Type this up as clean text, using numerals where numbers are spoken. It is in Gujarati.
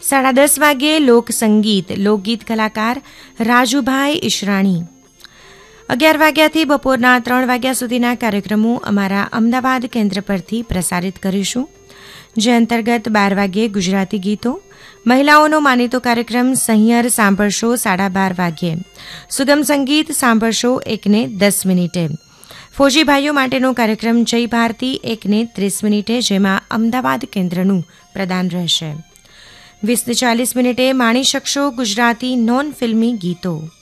10:30 વાગ્યે લોકસંગીત લોકગીત કલાકાર રાજુભાઈ ઈશરાણી. 11 વાગ્યાથી બપોરના 3 વાગ્યા સુધીના કાર્યક્રમો અમારા અમદાવાદ કેન્દ્ર પરથી પ્રસારિત કરીશું, જે અંતર્ગત 12 વાગ્યે ગુજરાતી ગીતો, મહિલાઓનો માનીતો કાર્યક્રમ સહિયર સાંભળશો 12:30 વાગ્યે, સુગમ સંગીત સાંભળશો 1:10. ફોજી ભાઈઓ માટેનો કાર્યક્રમ જય ભારતી 1:30, જેમાં અમદાવાદ કેન્દ્રનું પ્રદાન રહેશે. 20:40 માણી શકશો ગુજરાતી નોન ફિલ્મી ગીતો.